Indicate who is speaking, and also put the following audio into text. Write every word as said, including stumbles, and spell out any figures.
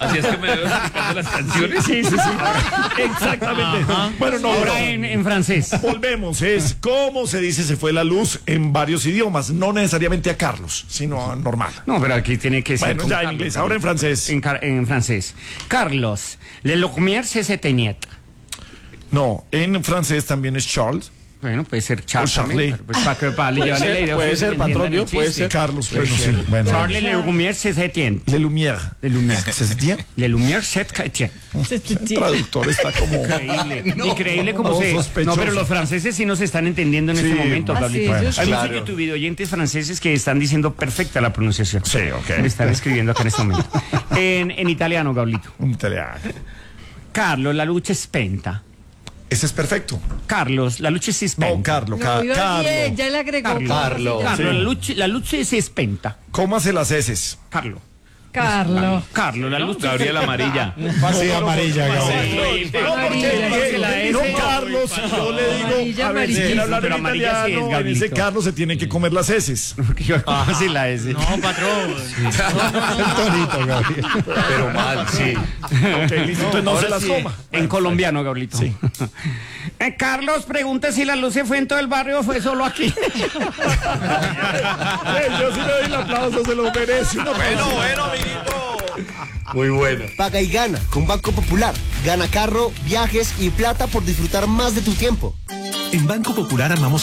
Speaker 1: Así es que me veo explicando las canciones.
Speaker 2: Sí, sí, sí. Exactamente.
Speaker 3: Ajá.
Speaker 2: Bueno, no,
Speaker 3: Ahora
Speaker 2: no.
Speaker 3: en, en francés.
Speaker 2: Volvemos, es cómo se dice se fue la luz en varios idiomas, no necesariamente a Carlos, sino a normal.
Speaker 3: No, pero aquí tiene que ser.
Speaker 2: Bueno,
Speaker 3: con
Speaker 2: ya en
Speaker 3: Carlos,
Speaker 2: inglés,
Speaker 3: Carlos.
Speaker 2: ahora en francés.
Speaker 3: En, car- en francés. Carlos, le lumière c'est éteignet.
Speaker 2: No, en francés también es Charles.
Speaker 3: Bueno, puede ser Charles.
Speaker 2: O Charlie.
Speaker 3: también, pero pues para que para llevarle la idea,
Speaker 4: puede
Speaker 3: ustedes
Speaker 4: ser,
Speaker 3: entiendan
Speaker 4: patrón,
Speaker 3: el
Speaker 4: ¿vio? Puede
Speaker 3: chiste.
Speaker 4: ser.
Speaker 2: Carlos, bueno, sí. Bueno.
Speaker 3: Charles le lumière c'est éteignet.
Speaker 2: Le Lumière.
Speaker 3: Le lumière.
Speaker 2: ¿Se bien?
Speaker 3: Le lumière c'est éteignet.
Speaker 2: El traductor está como...
Speaker 3: Increíble, increíble como
Speaker 2: no,
Speaker 3: se...
Speaker 2: sospechoso.
Speaker 3: No, pero los franceses sí nos están entendiendo en
Speaker 2: Sí.
Speaker 3: este momento,
Speaker 5: Ah,
Speaker 3: Pablito.
Speaker 5: sí,
Speaker 2: Bueno,
Speaker 5: ellos-
Speaker 3: Hay
Speaker 2: claro.
Speaker 3: muchos YouTube oyentes franceses que están diciendo perfecta la pronunciación.
Speaker 2: Sí, ok.
Speaker 3: Me están escribiendo acá en este momento. En, en italiano, Gablito.
Speaker 2: Un italiano.
Speaker 3: Carlos, la luce è spenta.
Speaker 2: Ese es perfecto.
Speaker 3: Carlos, la luce si è spenta.
Speaker 2: No, Carlos,
Speaker 5: No,
Speaker 2: Ca-
Speaker 5: iba
Speaker 2: Carlos.
Speaker 5: bien, ya le agregó.
Speaker 3: Carlos.
Speaker 4: Carlos.
Speaker 3: Carlos,
Speaker 2: Sí.
Speaker 3: la, luce, la luce si è spenta.
Speaker 2: Cómase las heces.
Speaker 3: Carlos.
Speaker 5: Carlos.
Speaker 3: Carlos, la luce
Speaker 1: Gabriel Amarilla.
Speaker 4: Sí, amarilla,
Speaker 2: No,
Speaker 4: Gabriel.
Speaker 2: no,
Speaker 5: Amarilla,
Speaker 2: porque
Speaker 5: porque
Speaker 3: la
Speaker 2: no,
Speaker 3: S-
Speaker 2: Carlos, yo le digo,
Speaker 5: Amarilla,
Speaker 2: a ver, si
Speaker 5: amarilla.
Speaker 2: quiere hablar
Speaker 3: Pero
Speaker 2: en
Speaker 3: amarilla sí es,
Speaker 2: italiano, en
Speaker 3: Gablito.
Speaker 2: ese Carlos se tiene que comer las heces.
Speaker 3: Porque yo ¿cómo si la S?
Speaker 6: No, patrón.
Speaker 4: El torito, Gabriel.
Speaker 1: Pero mal, sí.
Speaker 2: Ok, listo, entonces no
Speaker 1: ahora
Speaker 2: se las
Speaker 1: sí.
Speaker 2: coma.
Speaker 3: En colombiano, Gablito.
Speaker 2: Sí.
Speaker 3: Eh, Carlos, pregunta si la luz se fue en todo el barrio o fue solo aquí.
Speaker 2: Eh, yo sí le doy el aplauso, se lo merece. Bueno,
Speaker 1: bueno, amiguito. Muy bueno.
Speaker 7: Paga y gana con Banco Popular. Gana carro, viajes y plata por disfrutar más de tu tiempo.
Speaker 8: En Banco Popular armamos